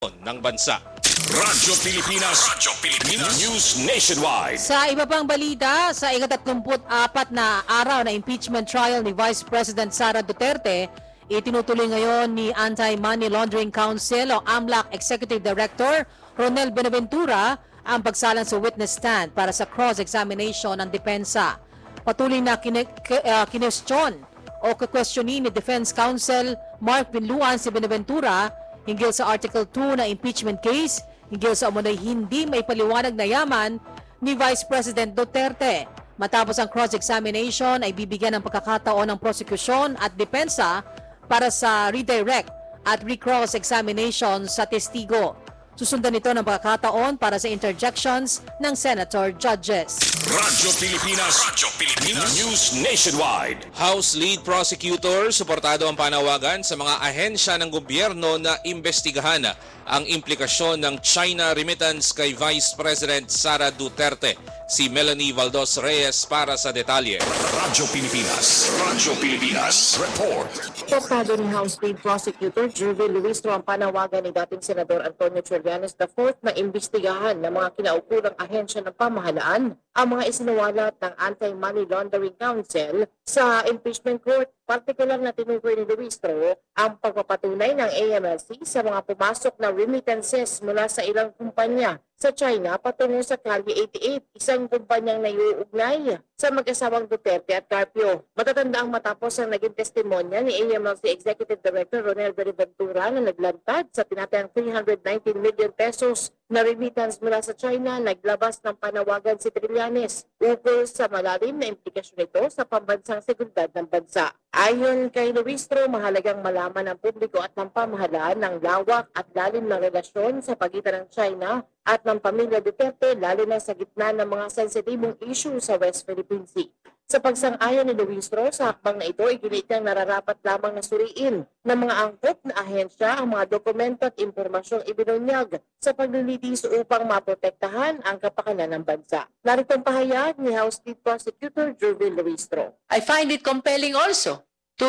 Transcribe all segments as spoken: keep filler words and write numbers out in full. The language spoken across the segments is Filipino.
ng bansa. Radyo Pilipinas, Radyo Pilipinas, News Nationwide. Sa iba pang balita, sa ikatatlumput apat na araw na impeachment trial ni Vice President Sara Duterte, itinutuloy ngayon ni Anti-Money Laundering Council o AMLAC Executive Director Ronel Buenaventura ang pagsalang sa witness stand para sa cross-examination ng depensa. Patuloy na kinestyon o kukwestiyonin ni Defense Counsel Mark Binluan si Buenaventura hinggil sa Article two na impeachment case, hinggil sa umunay hindi may paliwanag na yaman ni Vice President Duterte. Matapos ang cross-examination ay bibigyan ng pagkakataon ng prosecution at depensa para sa redirect at recross examination sa testigo. Susundan ito ng pagkakataon para sa interjections ng senator judges. Radyo Pilipinas, Radyo Pilipinas, News Nationwide. House Lead Prosecutor, suportado ang panawagan sa mga ahensya ng gobyerno na imbestigahan ang implikasyon ng China remittance kay Vice President Sara Duterte. Si Melanie Valdos Reyes para sa detalye. Radyo Pilipinas, Radyo Pilipinas, report. Suportado ni House Lead Prosecutor Jervil Luistro ang panawagan ni dating Senador Antonio Trillanes the fourth na imbestigahan ng mga kinaukurang ahensya ng pamahalaan ang mga isinuwalat ng Anti-Money Laundering Council sa impeachment court. Partikular na tinukoy ni Luistro ang pagpapatunay ng A M L C sa mga pumasok na remittances mula sa ilang kumpanya sa China patungo sa Calle eighty-eight, isang kumpanyang naiuugnay sa mag-asawang Duterte at Carpio. Matatanda ang matapos ang naging testimonya ni A M L C Executive Director Ronel Buenaventura na naglantad sa tinatayang three hundred nineteen million pesos na remittance mula sa China, naglabas ng panawagan si Trillanes ukol sa malalim na implikasyon nito sa pambansang seguridad ng bansa. Ayon kay Luistro, mahalagang malaman ng publiko at ng pamahalaan ng lawak at lalim na relasyon sa pagitan ng China at ng pamilya Duterte, lalo na sa gitna ng mga sensitibong issue sa West Philippine Sea. Sa pagsang-ayon ni Luistro, sa hakbang na ito, iginit niyang nararapat lamang na suriin ng mga angkop na ahensya ang mga dokumento at impormasyong ibinunyag sa paglilitis upang maprotektahan ang kapakanan ng bansa. Narito ang pahayag ni House Lead Prosecutor Jervil Luistro. I find it compelling also to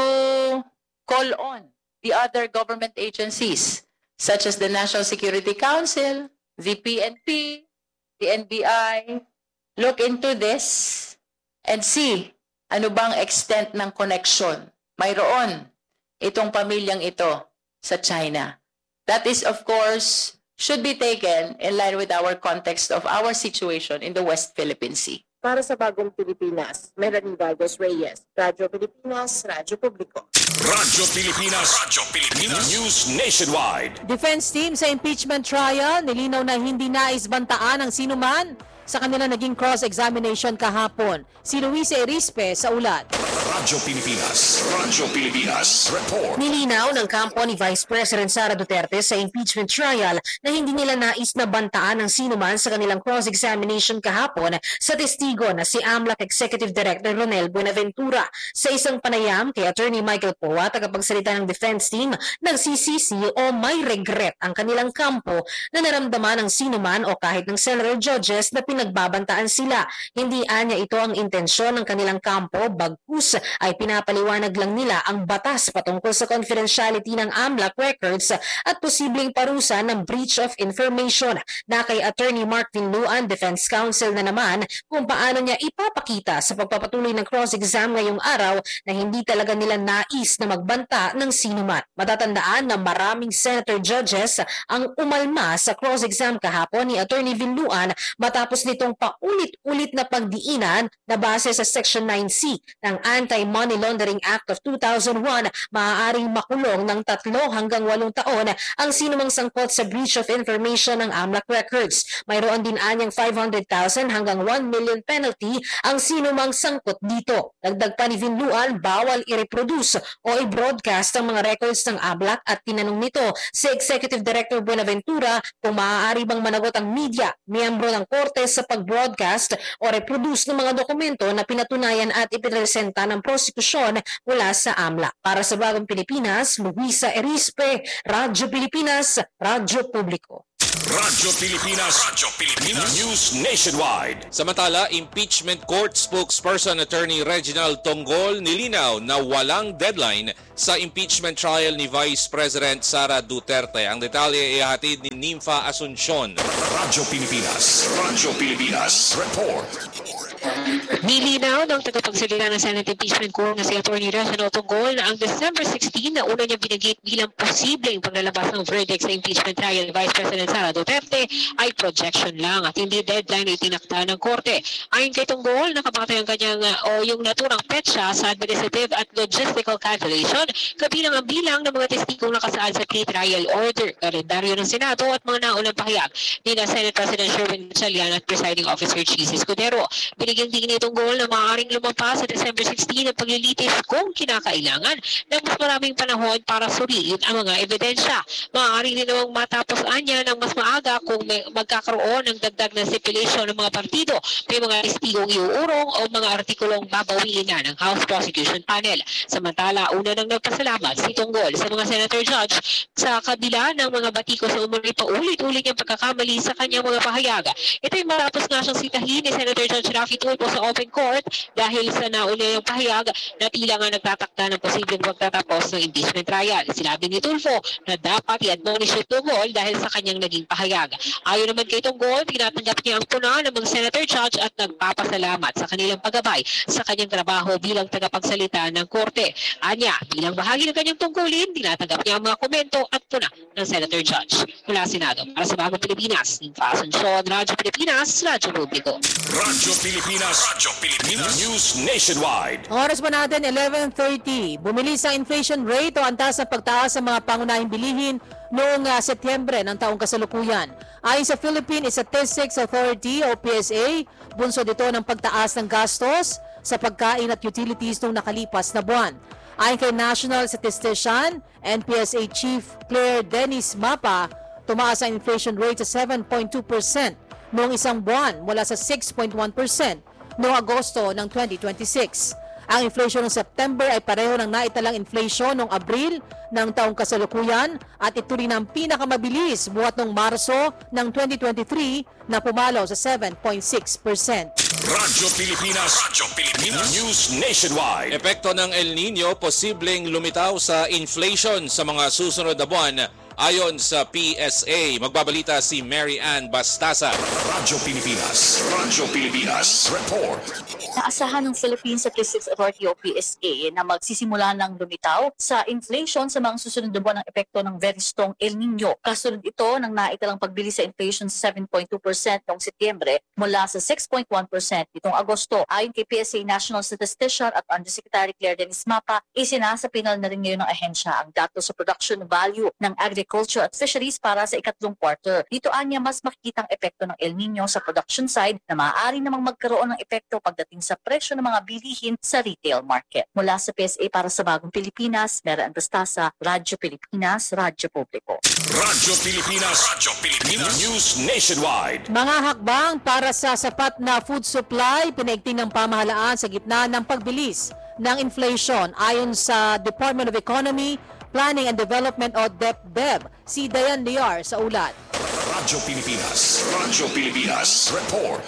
call on the other government agencies such as the National Security Council, the P N P, the N B I, look into this and see ano bang extent ng connection mayroon itong pamilyang ito sa China. That is, of course, should be taken in line with our context of our situation in the West Philippine Sea. Para sa Bagong Pilipinas, Melanie Valdos Reyes, Radyo Pilipinas, Radyo Publiko. Radyo Pilipinas, Radyo Pilipinas, News Nationwide. Defense team sa impeachment trial nilinaw na hindi nais bantaan ang sinuman sa kanila naging cross-examination kahapon. Si Luis Erispe sa ulat. Radyo Pilipinas, Radyo Pilipinas, report. Nilinaw ng kampo ni Vice President Sara Duterte sa impeachment trial na hindi nila nais na bantaan ang sinuman sa kanilang cross-examination kahapon sa testigo na si AMLAC Executive Director Ronel Buenaventura. Sa isang panayam kay Attorney Michael Poa, tagapagsalita ng defense team, nagsisisi o may regret ang kanilang kampo na naramdaman ng sinuman o kahit ng senator judges na pinagbabantaan sila. Hindi anya ito ang intensyon ng kanilang kampo, bagkus ay pinapaliwanag lang nila ang batas patungkol sa confidentiality ng AMLAC records at posibleng parusa ng breach of information. Na kay Attorney Mark Binluan, Defense Counsel na naman kung paano niya ipapakita sa pagpapatuloy ng cross-exam ngayong araw na hindi talaga nila nais na magbanta ng sinuman. Matatandaan na maraming senator judges ang umalma sa cross-exam kahapon ni Attorney Binluan matapos nitong paulit-ulit na pagdiinan na base sa Section nine C ng Anti-Money Laundering Act of two thousand one, maaaring makulong ng tatlo hanggang walong taon ang sinumang sangkot sa breach of information ng AMLAC records. Mayroon din anyang five hundred thousand hanggang one million penalty ang sinumang sangkot dito. Dagdag pa ni Binluan, bawal i-reproduce o i-broadcast ang mga records ng AMLAC at tinanong nito si Executive Director Buenaventura kung maaari bang managot ang media, miyembro ng korte sa pag-broadcast o reproduce ng mga dokumento na pinatunayan at ipipresenta ng prosekusyon mula sa AMLAC. Para sa Bagong Pilipinas, Luisa Erispe, Radyo Pilipinas, Radyo Publiko. Radyo Pilipinas. Radyo Pilipinas. News Nationwide. Samantala, impeachment court spokesperson Attorney Reginald Tonggol nilinaw na walang deadline sa impeachment trial ni Vice President Sara Duterte. Ang detalye ay ihatid ni Nympha Asuncion. Radyo Pilipinas. Radyo Pilipinas. Report. Nilinaw ng tagapagsalita ng Senate Impeachment Court na si Atty. Reginald Tonggol na ang December sixteenth na una niya binanggit bilang posibleng paglalabas ng verdict sa impeachment trial ni Vice President Sara Duterte ay projection lang at hindi deadline na itinakda ng korte. Ayon kay Tonggol, nakabatay ang kanyang uh, o yung naturang petsa sa administrative at logistical calculation kabilang ang bilang ng mga testigong nakasaad sa pre-trial order, kalendaryo ng Senado at mga naunang pahayag ni na Senate President Sherwin Gatchalian at Presiding Officer Cheese Escudero. Binigyang din ni Tonggol na maaaring lumampas sa December sixteenth ang paglilitis kung kinakailangan ng mas maraming panahon para suriin ang mga ebidensya. Maaaring din namang matapos anya ng mas maaga kung may magkakaroon ng dagdag na stipulation ng mga partido, may mga testigong iuurong o mga artikulong babawiin na ng House Prosecution Panel. Samantala, una nang nagpasalamat si Tonggol sa mga Senator Judge sa kabila ng mga batiko sa umano'y paulit-ulit niyang pagkakamali sa kanyang mga pahayag. Ito ay matapos nga siyang sitahin ni Senator Judge Raffy Tulfo sa open court dahil sa nauna yung pahayag na tila nga nagtatakda ng posibleng pagtatapos ng impeachment trial. Sinabi ni Tulfo na dapat i-admonish si Tonggol dahil sa kanyang naging pahayag. Ayon naman kay Tonggol, tinatanggap niya ang puna ng mga Senator Judge at nagpapasalamat sa kanilang paggabay sa kanyang trabaho bilang tagapagsalita ng korte. Anya, bilang bahagi ng kanyang tungkulin, tinatanggap niya ang mga komento at puna ng Senator Judge. Mula Senado, para sa Bagong Pilipinas, Nympha Asuncion, Radyo Pilipinas, Radyo Publiko. Radyo Pilipinas. Radyo Pilipinas. News Nationwide. Oras pa natin, eleven thirty. Bumilis ang inflation rate o antas ng pagtaas sa mga pangunahing bilihin noong uh, Setyembre ng taong kasalukuyan. Ayon sa Philippine Statistics Authority o P S A, bunsod ito ng pagtaas ng gastos sa pagkain at utilities noong nakalipas na buwan. Ayon kay National Statistician, N P S A Chief Claire Dennis Mapa, tumaas ang inflation rate sa seven point two percent noong isang buwan mula sa six point one percent noong Agosto ng twenty twenty-six. Ang inflation ng September ay pareho ng naitalang inflation noong Abril ng taong kasalukuyan at ito rin ang pinakamabilis buhat noong Marso ng twenty twenty-three na pumalo sa seven point six percent. Radyo Pilipinas. Radyo Pilipinas. News Nationwide. Epekto ng El Nino posibleng lumitaw sa inflation sa mga susunod na buwan. Ayon sa P S A, magbabalita si Mary Ann Bastasa. Radyo Pilipinas. Radyo Pilipinas. Report. Naasahan ng Philippine Statistics Authority o P S A na magsisimula ng lumitaw sa inflation sa mga susunod na buwan ng epekto ng very strong El Nino. Kasunod ito ng naitalang pagbili sa inflation sa seven point two percent noong Setyembre mula sa six point one percent nitong Agosto. Ayon kay P S A National Statistician at Undersecretary Claire Dennis Mapa, isinasapinal na rin ngayon ng ahensya ang datos sa production value ng agriculture at fisheries para sa ikatlong quarter. Dito anya mas makikitang epekto ng El Nino sa production side na maaari namang magkaroon ng epekto pagdating sa presyo ng mga bilihin sa retail market. Mula sa P S A para sa Bagong Pilipinas, Mera Antastasa, Radyo Pilipinas, Radyo Publiko. Radyo Pilipinas. Radyo Pilipinas. News Nationwide. Mga hakbang para sa sapat na food supply, pinaigting ng pamahalaan sa gitna ng pagbilis ng inflation ayon sa Department of Economy, Planning and Development o DepDev. Si Dayan Liar sa ulat. Radyo Pilipinas. Radyo Pilipinas. Report.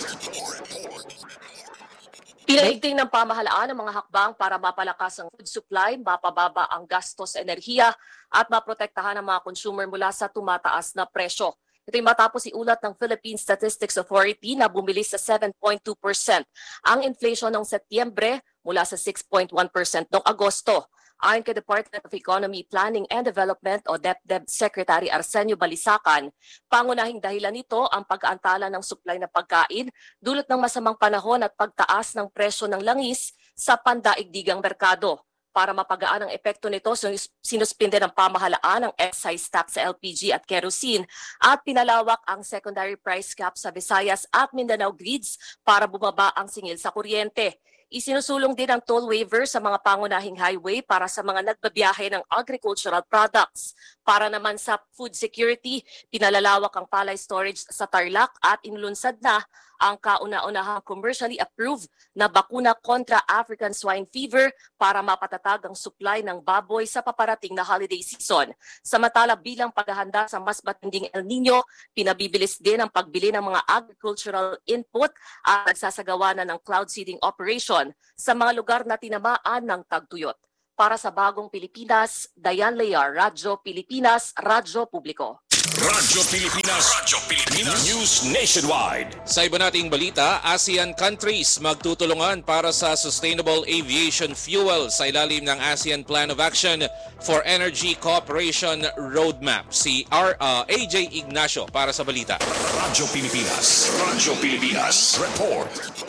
Pinaigting ng pamahalaan ang mga hakbang para mapalakas ang food supply, mapababa ang gastos sa enerhiya at maprotektahan ang mga consumer mula sa tumataas na presyo. Ito'y matapos iulat ng Philippine Statistics Authority na bumilis sa seven point two percent ang inflation noong Setyembre mula sa six point one percent noong Agosto. Ayon kay Department of Economy, Planning and Development o DepDev Secretary Arsenio Balisacan, pangunahing dahilan nito ang pag-aantala ng supply ng pagkain dulot ng masamang panahon at pagtaas ng presyo ng langis sa pandaigdigang merkado. Para mapagaan ang epekto nito, sinuspinde ng pamahalaan ang excise tax sa L P G at kerosene at pinalawak ang secondary price cap sa Visayas at Mindanao grids para bumaba ang singil sa kuryente. Isinusulong din ang toll waiver sa mga pangunahing highway para sa mga nagbabiyahe ng agricultural products. Para naman sa food security, pinalalawak ang palay storage sa Tarlac at inlunsad na ang kauna-unahang commercially approved na bakuna kontra African swine fever para mapatatag ang supply ng baboy sa paparating na holiday season. Samantala, bilang paghahanda sa mas matinding El Nino, pinabibilis din ang pagbili ng mga agricultural input at nagsasagawa na ng cloud seeding operation sa mga lugar na tinamaan ng tagtuyot. Para sa Bagong Pilipinas, Dayan Lear, Radyo Pilipinas, Radyo Publiko. Radyo Pilipinas, Radyo Pilipinas, News Nationwide. Sa iba nating balita, ASEAN countries magtutulungan para sa Sustainable Aviation Fuel sa ilalim ng ASEAN Plan of Action for Energy Cooperation Roadmap. Si R, uh, A J Ignacio para sa balita. Radyo Pilipinas, Radyo Pilipinas, report.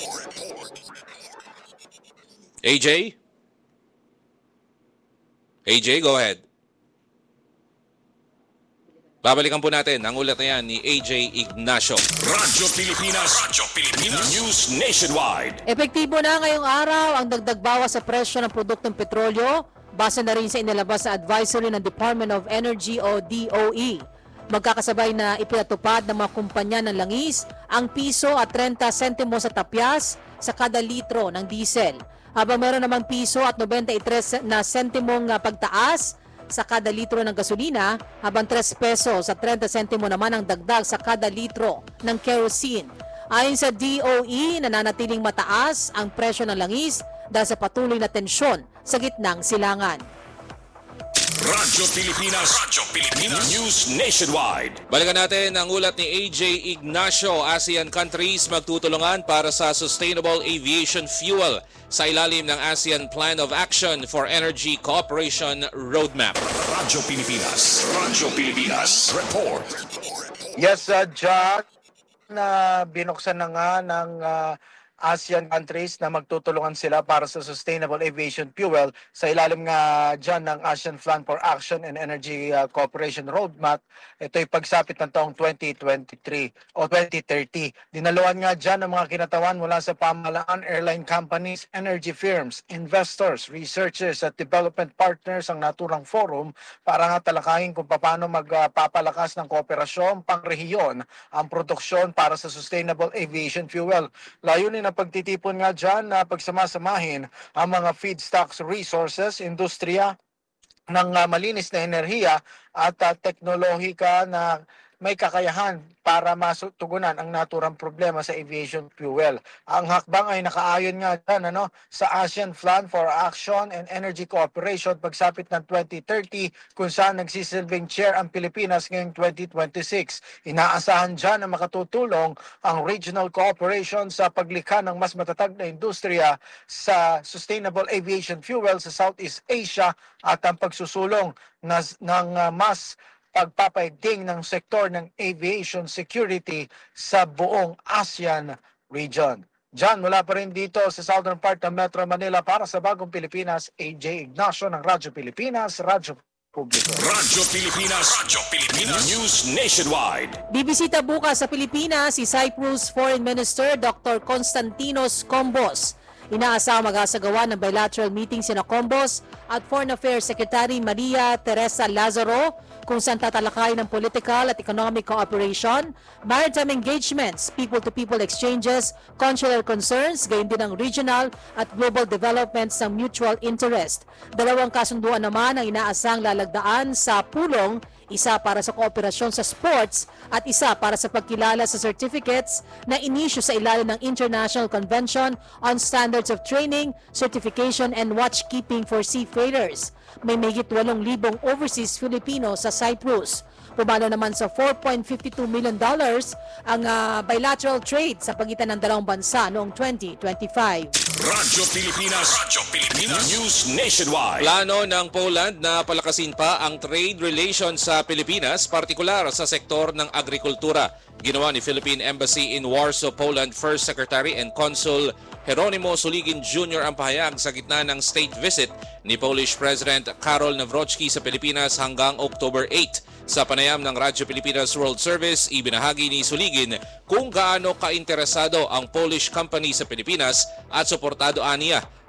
A J? A J, go ahead. Babalikan po natin ang ulat na yan ni A J Ignacio. Radyo Pilipinas, Radyo Pilipinas, News Nationwide. Epektibo na ngayong araw ang dagdag bawas sa presyo ng produktong petrolyo base na rin sa inilabas na advisory ng Department of Energy o D O E. Magkakasabay na ipinatupad ng mga kumpanya ng langis ang piso at thirty sentimo sa tapyas sa kada litro ng diesel. Habang meron namang piso at ninety-three na sentimong pagtaas sa kada litro ng gasolina, habang three pesos at thirty sentimo naman ang dagdag sa kada litro ng kerosene. Ayon sa D O E, nananatiling mataas ang presyo ng langis dahil sa patuloy na tensyon sa gitnang silangan. Radyo Pilipinas, Radyo Pilipinas, News Nationwide. Balikan natin ang ulat ni A J Ignacio. ASEAN countries magtutulungan para sa Sustainable Aviation Fuel sa ilalim ng ASEAN Plan of Action for Energy Cooperation Roadmap. Radyo Pilipinas, Radyo Pilipinas, report. Yes, uh, John, na binuksan na nga ng uh, ASEAN countries na magtutulungan sila para sa Sustainable Aviation Fuel sa ilalim nga dyan ng ASEAN Plan for Action and Energy uh, Cooperation Roadmap. Ito'y pagsapit ng taong twenty twenty-three o twenty thirty. Dinaluan nga dyan ng mga kinatawan mula sa pamahalaan, airline companies, energy firms, investors, researchers at development partners ang naturang forum para nga talakayin kung paano magpapalakas ng kooperasyon pang-rehiyon ang produksyon para sa Sustainable Aviation Fuel. Layunin na pagtitipon nga dyan na pagsamasamahin ang mga feedstocks resources, industriya ng uh, malinis na enerhiya at uh, teknolohika na may kakayahan para matugunan ang naturang problema sa aviation fuel. Ang hakbang ay nakaayon nga dyan, ano, sa ASEAN Plan for Action and Energy Cooperation pagsapit ng twenty thirty kung saan nagsisilbing chair ang Pilipinas ngayong twenty twenty-six. Inaasahan dyan na makatutulong ang regional cooperation sa paglikha ng mas matatag na industriya sa sustainable aviation fuel sa Southeast Asia at ang pagsusulong na, ng uh, mas pagpapaigting ng sektor ng aviation security sa buong ASEAN region. Diyan, mula pa rin dito sa southern part ng Metro Manila para sa Bagong Pilipinas, A J Ignacio ng Radyo Pilipinas, Radyo Publiko. Radyo Pilipinas, Radyo Pilipinas, News Nationwide. Bibisita bukas sa Pilipinas si Cyprus Foreign Minister Doctor Konstantinos Combos. Inaasama mag-asagawa ng bilateral meeting sina Combos at Foreign Affairs Secretary Maria Teresa Lazaro kung saan tatalakayin ng political at economic cooperation, maritime engagements, people-to-people exchanges, consular concerns, gayon din ang regional at global developments ng mutual interest. Dalawang kasunduan naman ang inaasang lalagdaan sa pulong, isa para sa kooperasyon sa sports at isa para sa pagkilala sa certificates na inisyu sa ilalim ng International Convention on Standards of Training, Certification and Watchkeeping for Seafarers. May mahigit walong libong overseas Filipino sa Cyprus. Pumalo naman sa four point five two million dollars ang uh, bilateral trade sa pagitan ng dalawang bansa noong twenty twenty-five. Radyo Pilipinas, Radyo Pilipinas, News Nationwide. Plano ng Poland na palakasin pa ang trade relations sa Pilipinas, partikular sa sektor ng agrikultura. Ginawa ni Philippine Embassy in Warsaw, Poland First Secretary and Consul Jeronimo Suligin Junior ang pahayag sa gitna ng state visit ni Polish President Karol Nawrocki sa Pilipinas hanggang October eight. Sa panayam ng Radyo Pilipinas World Service, ibinahagi ni Suligin kung gaano kainteresado ang Polish company sa Pilipinas at suportado aniya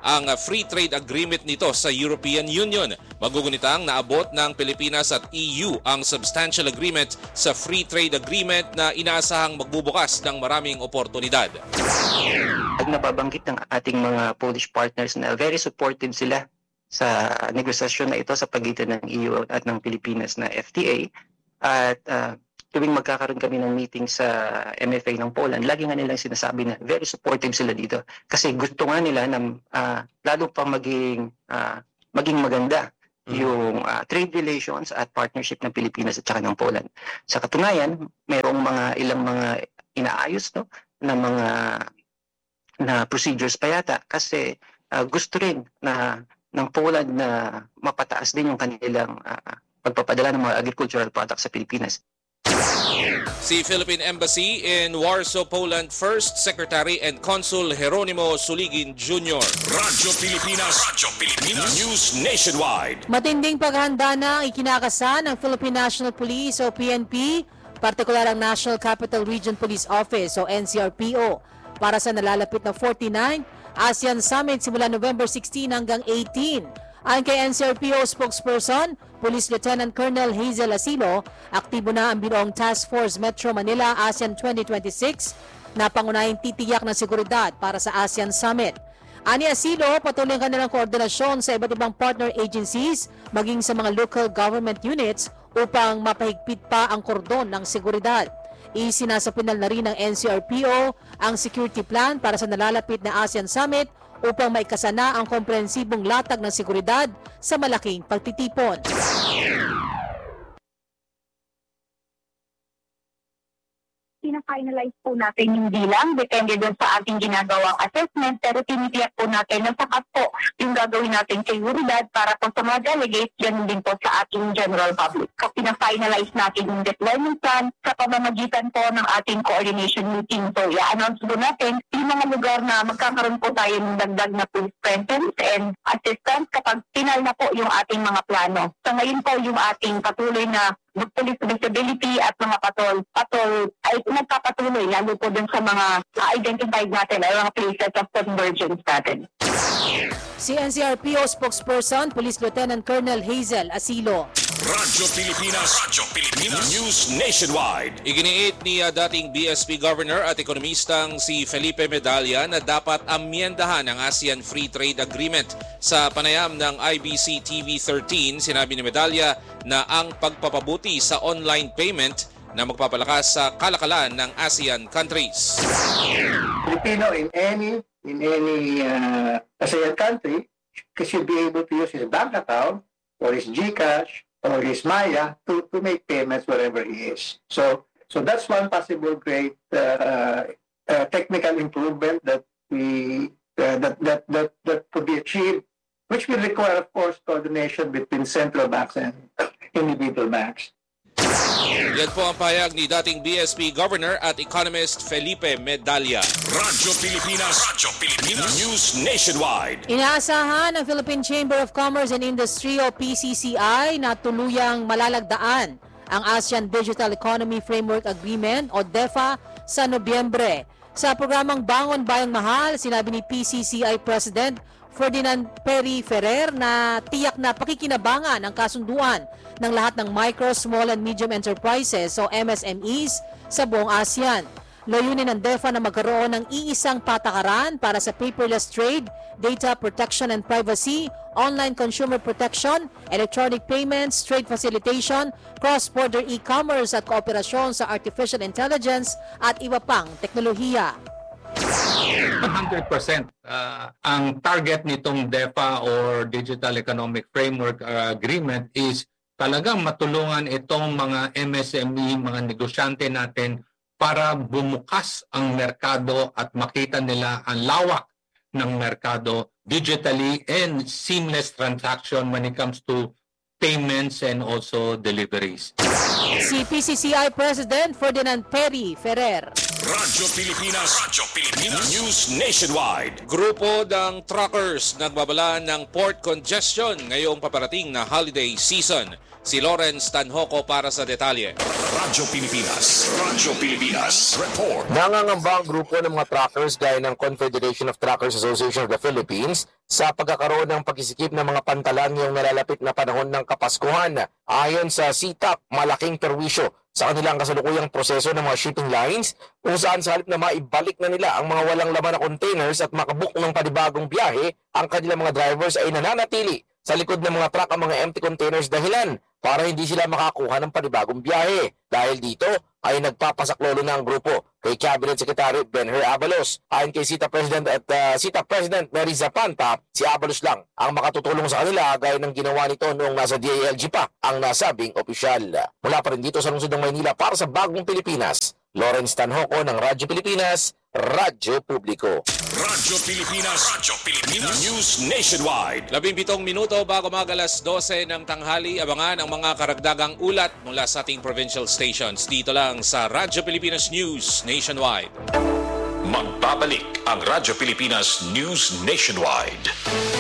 ang free trade agreement nito sa European Union. Magugunitang naabot ng Pilipinas at E U ang substantial agreement sa free trade agreement na inaasahang magbubukas ng maraming oportunidad. Pag nababanggit ng ating mga Polish partners na very supportive sila sa negosasyon na ito sa pagitan ng E U at ng Pilipinas na F T A, at uh, tuwing magkakaroon kami ng meeting sa M F A ng Poland, lagi nga nilang sinasabi na very supportive sila dito kasi gusto nga nila na uh, lalo pa maging uh, maging maganda yung uh, trade relations at partnership ng Pilipinas at saka ng Poland. Sa katunayan, mayroong mga ilang mga inaayos no na mga na procedures pa yata kasi uh, gusto rin na ng Poland na mapataas din yung kanilang uh, pagpapadala ng mga agricultural products sa Pilipinas. Si Philippine Embassy in Warsaw, Poland First Secretary and Consul Jeronimo Suligin Junior Radyo Pilipinas, Radyo Pilipinas, News Nationwide. Matinding paghahanda na ang ikinakasa ng Philippine National Police o P N P, partikular ang National Capital Region Police Office o N C R P O para sa nalalapit na forty-ninth ASEAN Summit simula November sixteen hanggang eighteen. Ayon kay N C R P O spokesperson, Police Lieutenant Colonel Hazel Asilo, aktibo na ang binuong Task Force Metro Manila ASEAN twenty twenty-six na pangunahing titiyak ng seguridad para sa ASEAN Summit. Ani Asilo, patuloy ang kanilang koordinasyon sa iba't ibang partner agencies maging sa mga local government units upang mapahigpit pa ang kordon ng seguridad. Isinasapinal na rin ng N C R P O ang security plan para sa nalalapit na ASEAN Summit upang maikasana ang komprehensibong latag ng seguridad sa malaking pagtitipon. Pina-finalize po natin yung bilang, depende doon sa ating ginagawang assessment, pero tinitiyak po natin na sapat po yung gagawin natin seguridad para po sa mga delegates, ganun din po sa ating general public. So, pina-finalize natin yung deployment plan sa pamamagitan po ng ating coordination meeting. So, i-announce po natin yung mga lugar na magkakaroon po tayo ng dagdag na police presence and assistance kapag final na po yung ating mga plano. So, ngayon po yung ating patuloy na police visibility at mga patol, patol ay nagpapatuloy lalo po dun sa mga uh, identified natin ay mga places of convergence natin. Si N C R P O spokesperson, Police Lieutenant Colonel Hazel Asilo. Radyo Pilipinas, Radyo Pilipinas, News Nationwide. Iginiit ni uh, dating B S P Governor at ekonomistang si Felipe Medalla na dapat amyendahan ang ASEAN Free Trade Agreement. Sa panayam ng I B C T V thirteen, sinabi ni Medalla na ang pagpapabuti sa online payment na magpapalakas sa kalakalan ng ASEAN countries. Filipino in any in any uh, ASEAN country should be able to use his bank account or his GCash or his Maya to, to make payments wherever he is. So so that's one possible great uh, uh, technical improvement that we uh, that, that that that could be achieved, which will require, of course, coordination between central banks and individual banks. Yan po ang pahayag ni dating B S P Governor at economist Felipe Medalla. Radyo Pilipinas, Radyo Pilipinas, News Nationwide. Inaasahan ng Philippine Chamber of Commerce and Industry o P C C I na tuluyang malalagdaan ang ASEAN Digital Economy Framework Agreement o D E F A sa Nobyembre. Sa programang Bangon Bayang Mahal, sinabi ni P C C I President Ferdinand Perry Ferrer na tiyak na pakikinabangan ang kasunduan ng lahat ng micro, small and medium enterprises o M S M Es sa buong ASEAN. Layunin ng D E F A na magkaroon ng iisang patakaran para sa paperless trade, data protection and privacy, online consumer protection, electronic payments, trade facilitation, cross-border e-commerce at kooperasyon sa artificial intelligence at iba pang teknolohiya. one hundred percent uh, ang target nitong D E F A or Digital Economic Framework uh, Agreement is talagang matulungan itong mga M S M E, mga negosyante natin para bumukas ang merkado at makita nila ang lawak ng merkado digitally and seamless transaction when it comes to payments and also deliveries. Si P C C I President Ferdinand Perry Ferrer. Radyo Pilipinas, Radyo Pilipinas, News Nationwide. Grupo ng truckers nagbabala ng port congestion ngayong paparating na holiday season. Si Lawrence Tanhoco para sa detalye. Radyo Pilipinas. Radyo Pilipinas. Report. Nangangamba ang grupo ng mga truckers gaya ng Confederation of Truckers Association of the Philippines sa pagkakaroon ng pagkisikip ng mga pantalan ngayong nalalapit na panahon ng Kapaskuhan. Ayon sa C T A P, malaking perwisyo sa kanilang kasalukuyang proseso ng mga shipping lines kung saan sa halip na maibalik na nila ang mga walang laman na containers at makabook ng panibagong biyahe, ang kanilang mga drivers ay nananatili sa likod ng mga truck ang mga empty containers dahilan para hindi sila makakuha ng panibagong biyahe. Dahil dito ay nagpapasaklolo na ang grupo kay Cabinet Secretary Benher Abalos. Ayon kay C T A President at uh, C T A President Mary Zapanta, si Abalos lang ang makatutulong sa kanila gaya ng ginawa nito noong nasa D I L G pa ang nasabing opisyal. Mula pa rin dito sa lungsod ng Maynila para sa Bagong Pilipinas, Lawrence Tanhoco ng Radyo Pilipinas, Radyo Publiko. Radyo Pilipinas. Radyo Pilipinas. News Nationwide. Labimpitong minuto bago mag alas dose ng tanghali, abangan ang mga karagdagang ulat mula sa ating provincial stations. Dito lang sa Radyo Pilipinas News Nationwide. Magbabalik ang Radyo Pilipinas News Nationwide.